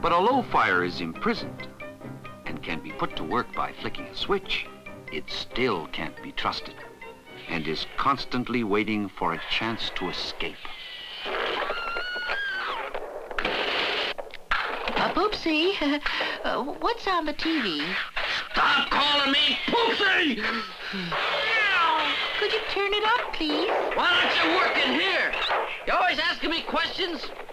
But although fire is imprisoned and can be put to work by flicking a switch, it still can't be trusted and is constantly waiting for a chance to escape. Poopsie, what's on the TV? Stop calling me Poopsie! Could you turn it up, please? Why don't you work in here? You're always asking me questions.